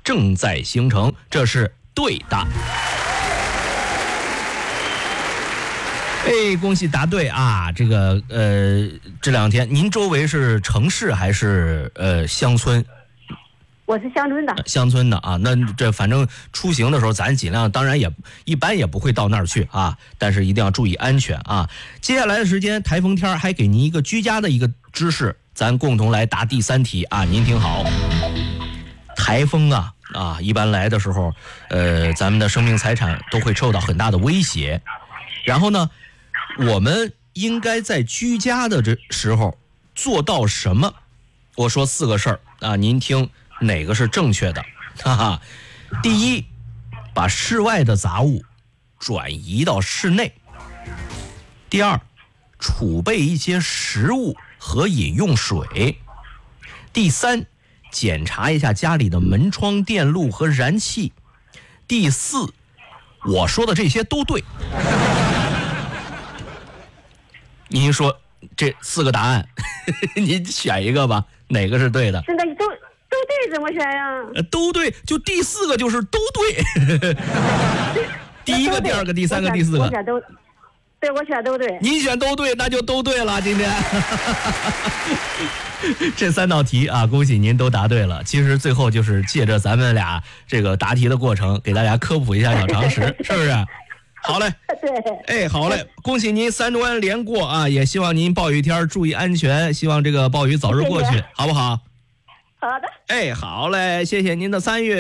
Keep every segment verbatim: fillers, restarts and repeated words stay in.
正在形成，这是对的。哎，恭喜答对啊！这个呃，这两天您周围是城市还是呃乡村？ 我是乡村的。 乡村的啊，那这反正出行的时候，咱尽量，当然也一般也不会到那儿去啊，但是一定要注意安全啊。接下来的时间，台风天还给您一个居家的一个知识，咱共同来答第三题啊，您听好。台风啊啊，一般来的时候，呃，咱们的生命财产都会受到很大的威胁。然后呢，我们应该在居家的这时候做到什么？我说四个事儿啊，您听哪个是正确的？哈哈，第一，把室外的杂物转移到室内；第二，储备一些食物和饮用水；第三，检查一下家里的门窗、电路和燃气；第四，我说的这些都对。您说这四个答案，您选一个吧，哪个是对的？ 现在都都对，怎么选呀？ 呃，都对，就第四个就是都对。第一个、第二个、第三个、第四个， 我选都，对，我选都对。 您选都对，那就都对了。今天这三道题啊，恭喜您都答对了。其实最后就是借着咱们俩这个答题的过程，给大家科普一下小常识，是不是？好嘞， 对， 哎，好嘞，恭喜您三关连过啊！也希望您暴雨天注意安全，希望这个暴雨早日过去，谢谢好不好？ 好的。 哎，好嘞，谢谢您的参与。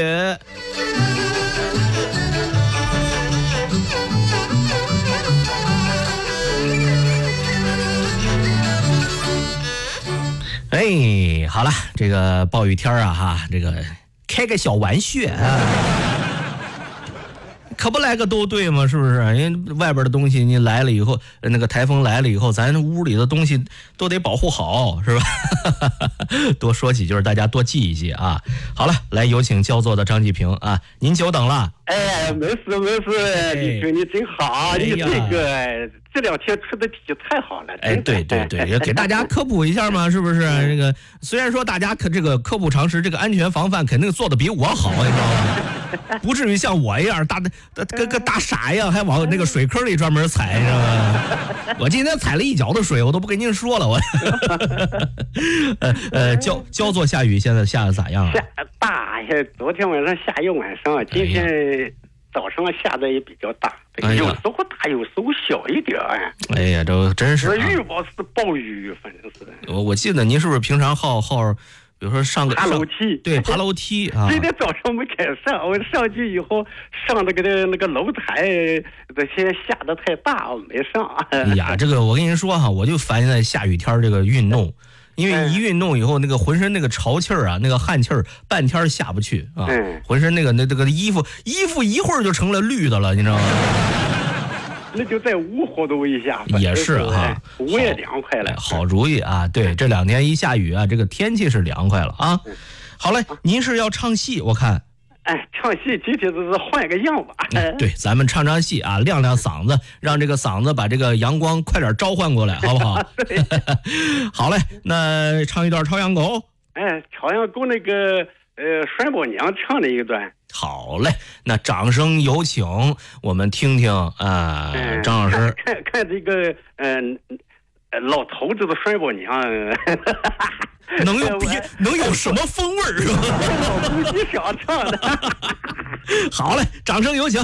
哎，好了，这个暴雨天啊，哈，这个开个小玩笑啊。可不来个都对吗？是不是？因为外边的东西你来了以后，那个台风来了以后，咱屋里的东西都得保护好，是吧？多说几句，大家多记一记啊。好了，来有请焦作的张继平啊，您久等了。 哎，没事没事，继平你真好， 哎、 你这个这两天出的题太好了。 哎，对对对，也给大家科普一下嘛，是不是？这个虽然说大家可这个科普常识，这个安全防范肯定做的比我好，你知道吗？不至于像我一样大跟个大傻一样，还往那个水坑里专门踩，知道吗？我今天踩了一脚的水，我都不跟您说了，我。呃呃，焦焦作下雨，现在下的咋样啊？ 下大呀，昨天晚上下一晚上，今天早上下的也比较大，哎、有时候大，有时候小一点。 哎呀，这真是、啊。 预报是暴雨，反正是。 我我记得您是不是平常好好？比如说上个爬楼梯， 对，爬楼梯啊。 今天早上没敢上，我上去以后上那个那个楼台，这些下的太大，我没上。 哎呀，这个我跟您说哈，我就烦现在下雨天这个运动，因为一运动以后，那个浑身那个潮气儿啊，那个汗气儿，半天下不去啊， 嗯、 浑身那个那这个衣服衣服一会儿就成了绿的了，你知道吗？ 那就在屋活动一下， 也是哈， 屋也凉快了。 好主意啊！对，这两天一下雨啊，这个天气是凉快了啊。好嘞，您是要唱戏，我看。 哎，唱戏今天就是换个样吧。 嗯、对，咱们唱唱戏啊，亮亮嗓子，让这个嗓子把这个阳光快点召唤过来，好不好？好嘞，那唱一段《朝阳狗》。 哎，朝阳狗那个呃，栓宝娘唱的一段。 好嘞，那掌声有请，我们听听啊、呃，张老师。 看 看, 看这个嗯、呃，老头子的栓宝娘， 能有别能有什么风味儿？ 老夫妻想唱的。 好嘞，掌声有请。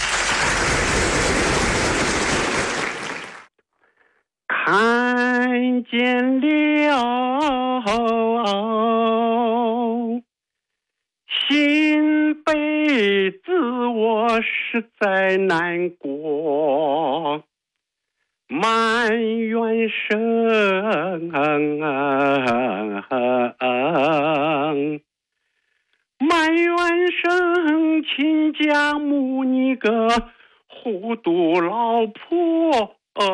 看见了。新辈子我实在难过，埋怨声，埋怨声，亲家母你个糊涂老婆，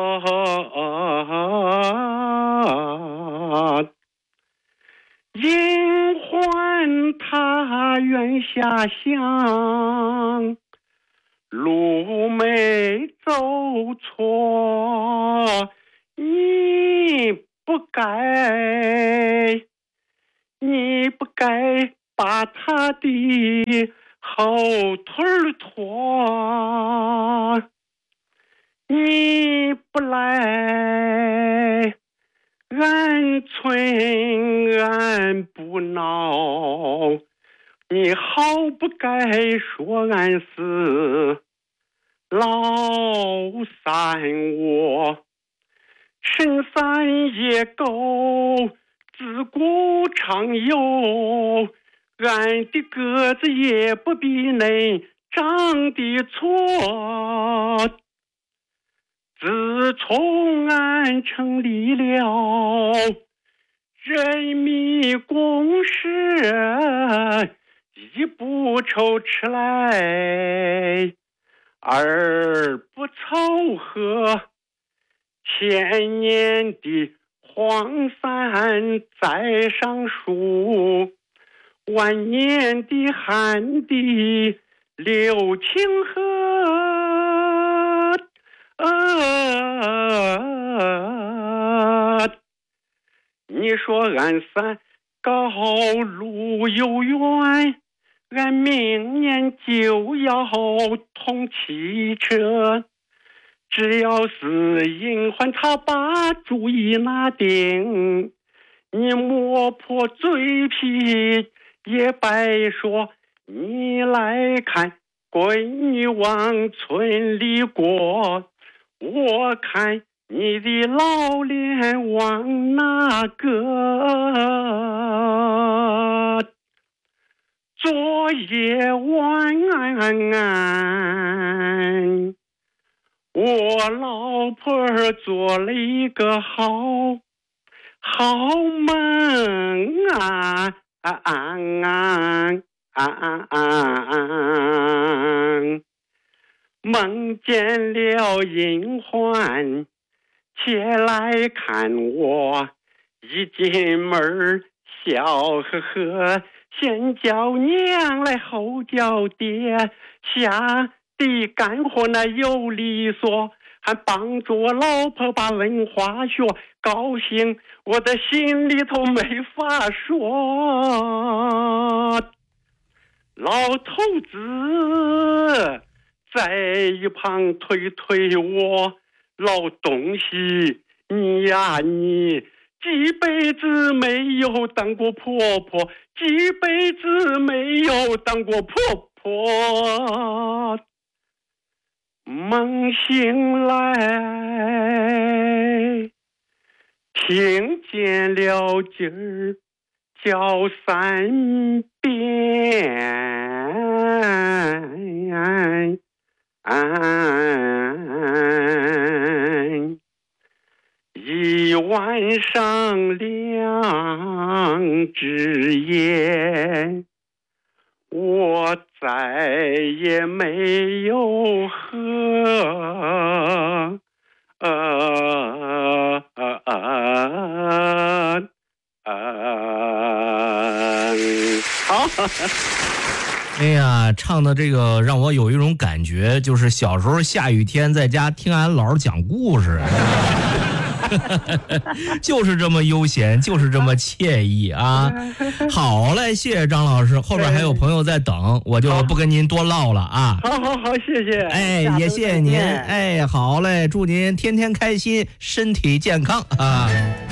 因还他远下乡，路没走错，你不该，你不该把他的后腿拖，你不来俺村俺不闹，你好不该说俺是老三我，深山野狗自古常有，俺的个子也不比恁长得错。自从俺成立了人民公社，一不愁吃来二不凑合，千年的黄山在上树，万年的旱地流清河。啊，你说俺三高路有缘，俺明年就要通汽车，只要是银环他把主意拿定，你磨破嘴皮也白说。你来看闺女往村里过，我看你的老脸往哪个？昨夜晚我老婆做了一个好好梦啊啊啊啊啊啊！梦见了银环，且来看我，一进门笑呵呵，先叫娘来后叫爹，下地干活那有利索，还帮助我老婆把文化学，高兴我的心里头没法说。老头子在一旁推推我，老东西你呀你几辈子没有当过婆婆，几辈子没有当过婆婆。梦醒来听见了今儿叫三遍，一晚上两只眼，我再也没有喝。啊啊啊啊！好。 哎呀，唱的这个让我有一种感觉，就是小时候下雨天在家听俺姥姥讲故事，就是这么悠闲，就是这么惬意啊！好嘞，谢谢张老师，后边还有朋友在等，我就不跟您多唠了啊！ 好好好，谢谢， 哎，也谢谢您，哎，好嘞，祝您天天开心，身体健康啊！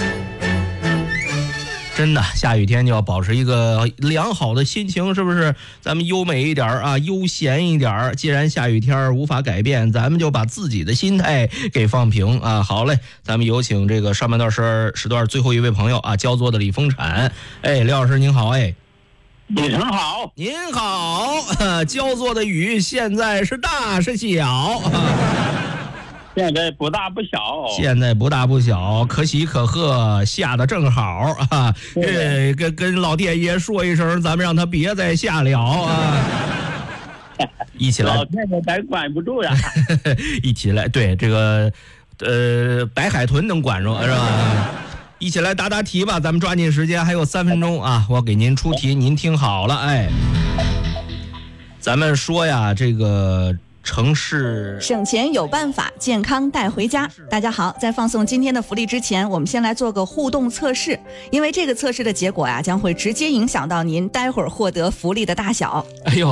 真的，下雨天就要保持一个良好的心情，是不是？咱们优美一点啊，悠闲一点。既然下雨天无法改变，咱们就把自己的心态给放平啊。好嘞，咱们有请这个上半段时时段最后一位朋友啊，焦作的李丰产。哎，廖老师您好，哎， 李成好， 您好。焦作的雨现在是大是小？ 现在不大不小， 现在不大不小，可喜可贺，下的正好啊！呃，跟跟老天爷说一声，咱们让他别再下了啊！一起来， 老天爷咱管不住呀！ 一起来，对这个，呃，白海豚能管住是吧？一起来答答题吧，咱们抓紧时间，还有三分钟啊！我给您出题，您听好了，哎，咱们说呀，这个。 城市省钱有办法，健康带回家。大家好，在放送今天的福利之前，我们先来做个互动测试，因为这个测试的结果呀、啊，将会直接影响到您待会儿获得福利的大小。 哎呦。